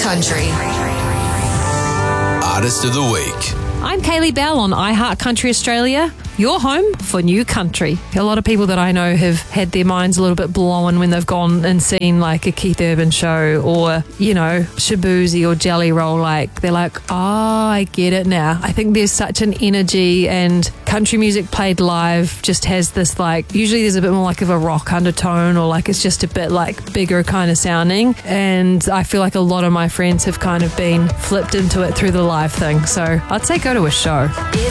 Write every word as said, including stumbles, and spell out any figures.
Country. Artist of the Week. I'm Kaylee Bell on iHeart Country Australia, your home for new country. A lot of people that I know have had their minds a little bit blown when they've gone and seen like a Keith Urban show or, you know, Shaboozey or Jelly Roll. Like, they're like, oh, I get it now. I think there's such an energy, and country music played live just has this like, usually there's a bit more like of a rock undertone, or like it's just a bit like bigger kind of sounding. And I feel like a lot of my friends have kind of been flipped into it through the live thing. So I'd say go to a show. It's